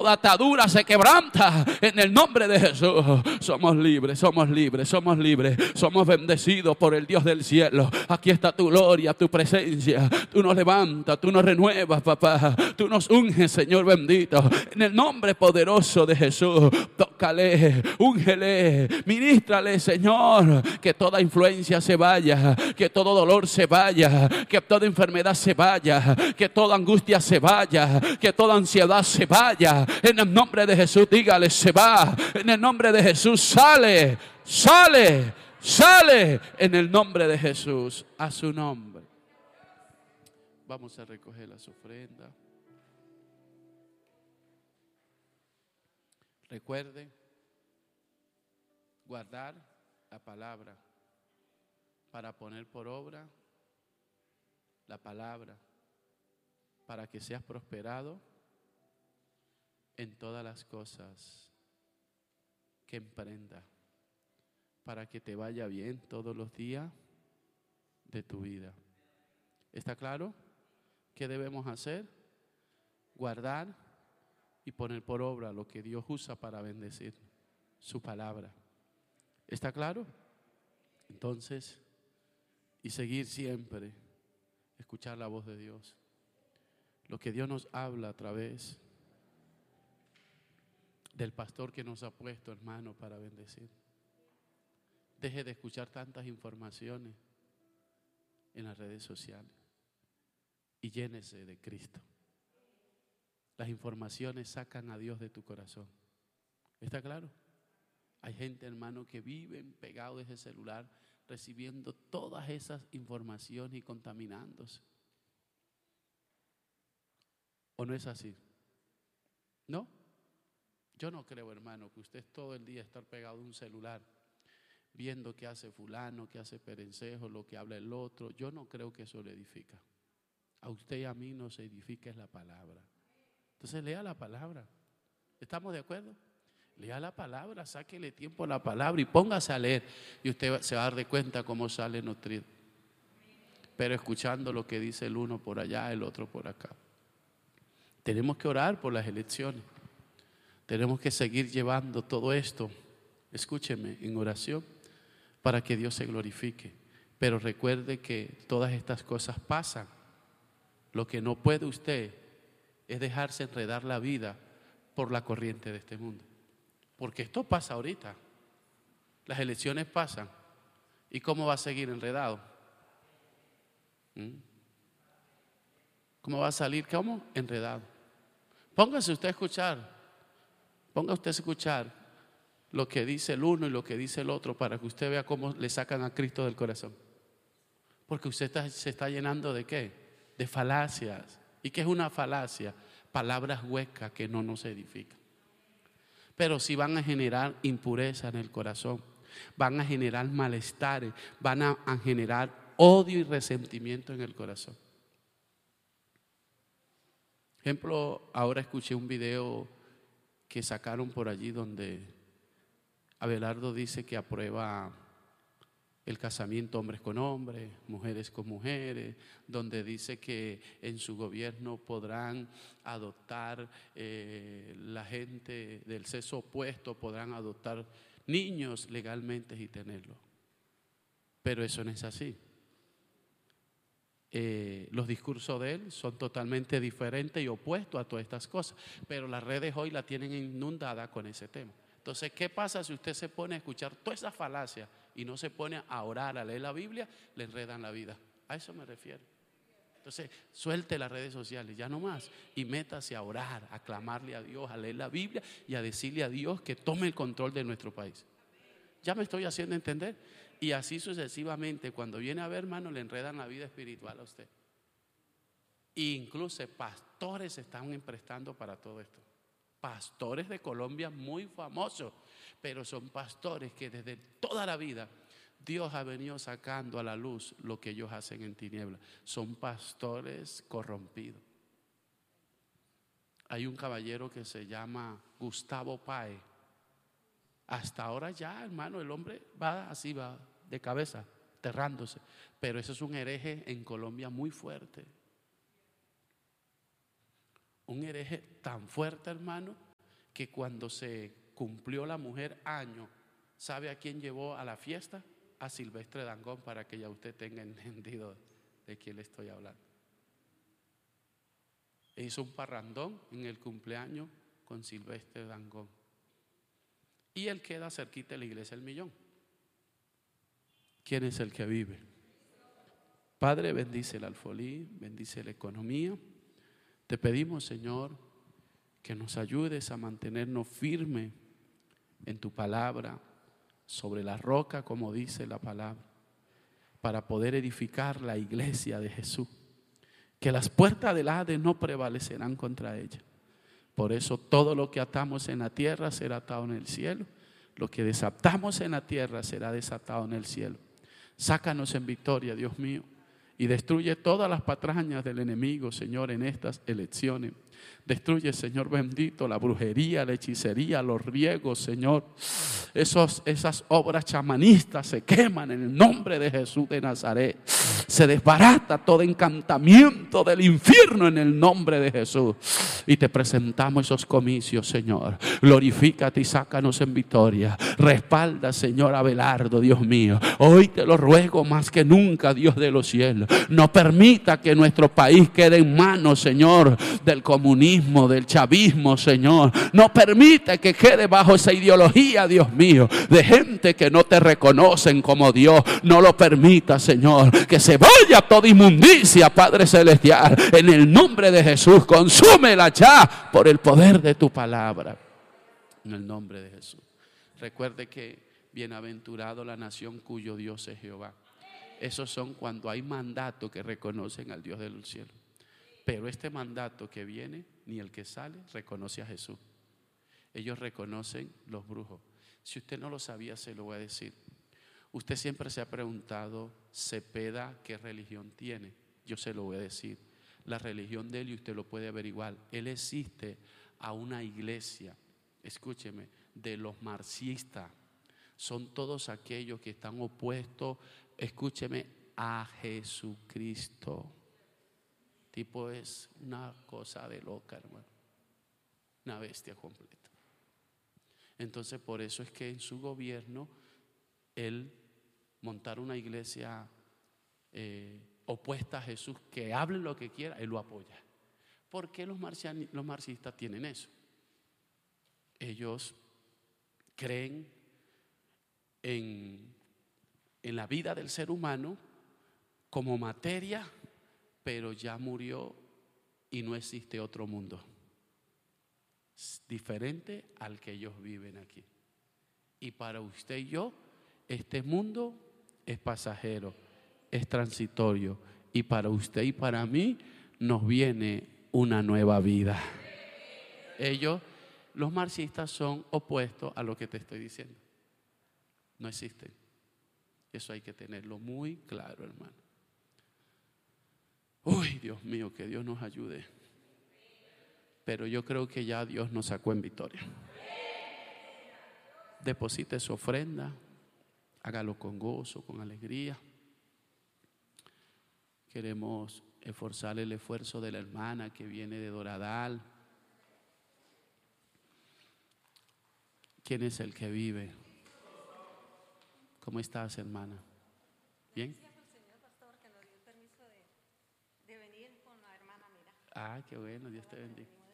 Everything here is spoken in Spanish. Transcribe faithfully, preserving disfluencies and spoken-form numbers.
toda atadura se quebranta en el nombre de Jesús. Somos libres, somos libres, somos libres. Somos bendecidos por el Dios del cielo. Aquí está tu gloria, tu presencia. Tú nos levantas, tú nos renuevas, papá. Tú nos unges, Señor bendito. En el nombre poderoso de Jesús. Tócale, úngele, ministrale, Señor. Que toda influencia se vaya, que todo dolor se vaya, que toda enfermedad se vaya, que toda angustia se vaya, que toda ansiedad se vaya. En el nombre de Jesús, dígale, se va. En el nombre de Jesús, sale, sale, sale. En el nombre de Jesús, a su nombre. Vamos a recoger las ofrendas. Recuerde guardar la palabra para poner por obra la palabra, para que seas prosperado en todas las cosas que emprenda, para que te vaya bien todos los días de tu vida. ¿Está claro? ¿Qué debemos hacer? Guardar y poner por obra lo que Dios usa para bendecir, su palabra. ¿Está claro? Entonces, y seguir siempre, escuchar la voz de Dios. Lo que Dios nos habla a través del pastor que nos ha puesto, hermano, para bendecir. Deje de escuchar tantas informaciones en las redes sociales y llénese de Cristo. Las informaciones sacan a Dios de tu corazón. ¿Está claro? Hay gente, hermano, que viven pegados de ese celular, recibiendo todas esas informaciones y contaminándose. ¿O no es así? ¿No? Yo no creo, hermano, que usted todo el día estar pegado a un celular, viendo qué hace fulano, qué hace perencejo, lo que habla el otro. Yo no creo que eso le edifica. A usted y a mí nos edifica es la palabra. Entonces lea la palabra. ¿Estamos de acuerdo? Lea la palabra, sáquele tiempo a la palabra y póngase a leer. Y usted se va a dar de cuenta cómo sale nutrido. Pero escuchando lo que dice el uno por allá, el otro por acá. Tenemos que orar por las elecciones. Tenemos que seguir llevando todo esto, escúcheme, en oración, para que Dios se glorifique. Pero recuerde que todas estas cosas pasan. Lo que no puede usted es dejarse enredar la vida por la corriente de este mundo. Porque esto pasa ahorita. Las elecciones pasan. ¿Y cómo va a seguir enredado? ¿Mm? ¿Cómo va a salir? ¿Cómo? Enredado. Póngase usted a escuchar. Ponga usted a escuchar lo que dice el uno y lo que dice el otro para que usted vea cómo le sacan a Cristo del corazón. Porque usted está, se está llenando de ¿qué? De falacias. ¿Y qué es una falacia? Palabras huecas que no nos edifican. Pero sí van a generar impureza en el corazón, van a generar malestares, van a, a generar odio y resentimiento en el corazón. Ejemplo, ahora escuché un video que sacaron por allí donde Abelardo dice que aprueba el casamiento hombres con hombres, mujeres con mujeres, donde dice que en su gobierno podrán adoptar eh, la gente del sexo opuesto, podrán adoptar niños legalmente y tenerlos. Pero eso no es así. Eh, los discursos de él son totalmente diferentes y opuestos a todas estas cosas, pero las redes hoy la tienen inundada con ese tema. Entonces, ¿qué pasa si usted se pone a escuchar todas esas falacias y no se pone a orar, a leer la Biblia? Le enredan la vida. A eso me refiero. Entonces, suelte las redes sociales, ya no más, y métase a orar, a clamarle a Dios, a leer la Biblia y a decirle a Dios que tome el control de nuestro país. ¿Ya me estoy haciendo entender? Y así sucesivamente, cuando viene a ver, hermano, le enredan la vida espiritual a usted. E incluso pastores se están emprestando para todo esto. Pastores de Colombia muy famosos, pero son pastores que desde toda la vida Dios ha venido sacando a la luz lo que ellos hacen en tinieblas. Son pastores corrompidos. Hay un caballero que se llama Gustavo Páez. Hasta ahora ya, hermano, el hombre va así, va de cabeza, enterrándose. Pero eso es un hereje en Colombia muy fuerte. Un hereje tan fuerte, hermano, que cuando se cumplió la mujer año, ¿sabe a quién llevó a la fiesta? A Silvestre Dangond, para que ya usted tenga entendido de quién le estoy hablando. E hizo un parrandón en el cumpleaños con Silvestre Dangond. Y él queda cerquita de la iglesia del Millón. ¿Quién es el que vive? Padre, bendice el alfolí, bendice la economía. Te pedimos, Señor, que nos ayudes a mantenernos firmes en tu palabra, sobre la roca, como dice la palabra, para poder edificar la iglesia de Jesús. Que las puertas del Hades no prevalecerán contra ella. Por eso todo lo que atamos en la tierra será atado en el cielo. Lo que desatamos en la tierra será desatado en el cielo. Sácanos en victoria, Dios mío, y destruye todas las patrañas del enemigo, Señor, en estas elecciones. Destruye, Señor bendito, la brujería, la hechicería, los riegos, Señor. Esos, esas obras chamanistas se queman en el nombre de Jesús de Nazaret. Se desbarata todo encantamiento del infierno en el nombre de Jesús. Y te presentamos esos comicios, Señor. Glorifícate y sácanos en victoria. Respalda, Señor Abelardo, Dios mío. Hoy te lo ruego más que nunca, Dios de los cielos. No permita que nuestro país quede en manos, Señor, del comunismo, del chavismo, Señor. No permita que quede bajo esa ideología, Dios mío, de gente que no te reconocen como Dios. No lo permita, Señor, que se vaya toda inmundicia, Padre Celestial. En el nombre de Jesús, consúmela ya por el poder de tu palabra. En el nombre de Jesús. Recuerde que bienaventurado la nación cuyo Dios es Jehová. Esos son cuando hay mandatos que reconocen al Dios del cielo. Pero este mandato que viene, ni el que sale, reconoce a Jesús. Ellos reconocen los brujos. Si usted no lo sabía, se lo voy a decir. Usted siempre se ha preguntado, Cepeda, ¿qué religión tiene? Yo se lo voy a decir. La religión de él, y usted lo puede averiguar. Él existe a una iglesia, escúcheme, de los marxistas. Son todos aquellos que están opuestos, escúcheme, a Jesucristo. Tipo es una cosa de loca, hermano. Una bestia completa. Entonces por eso es que en su gobierno él montar una iglesia eh, opuesta a Jesús, que hable lo que quiera, él lo apoya. ¿Por qué los, marciani, los marxistas tienen eso? Ellos creen en, en la vida del ser humano como materia, pero ya murió y no existe otro mundo diferente al que ellos viven aquí. Y para usted y yo, este mundo es pasajero, es transitorio, y para usted y para mí nos viene una nueva vida. Ellos, los marxistas, son opuestos a lo que te estoy diciendo. No existen. Eso hay que tenerlo muy claro, hermano. Uy, Dios mío, que Dios nos ayude. Pero yo creo que ya Dios nos sacó en victoria. Deposite su ofrenda, hágalo con gozo, con alegría. Queremos esforzar el esfuerzo de la hermana que viene de Doradal. ¿Quién es el que vive? ¿Cómo estás, hermana? ¿Bien? Ah, qué bueno, Dios te bendiga.